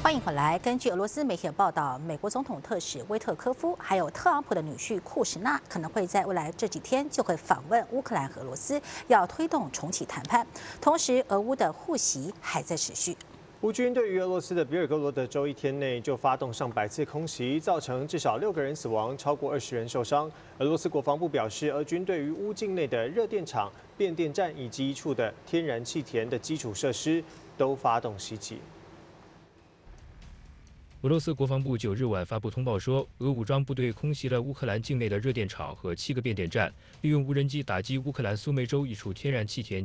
欢迎回来。根据俄罗斯媒体的报道，美国总统特使威特科夫还有特朗普的女婿库什纳可能会在未来这几天就会访问乌克兰和俄罗斯，要推动重启谈判。同时，俄乌的互袭还在持续。 乌军对于俄罗斯的比尔哥罗德州一天内就发动上百次空袭，造成至少6个人死亡，超过20人受伤。俄罗斯国防部表示，俄军对于乌境内的热电厂、变电站以及一处的天然气田的基础设施都发动袭击。 俄罗斯国防部9日晚发布通报说，俄武装部队空袭了乌克兰境内的热电厂和7个变电站，利用无人机打击乌克兰苏梅州一处天然气田